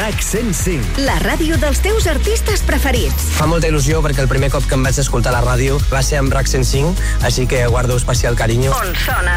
RAC 105. La ràdio dels teus artistes preferits. Fa molta il·lusió perquè el primer cop que em vaig escoltar la ràdio va ser amb RAC 105, així que guardo especial carinyo. On sona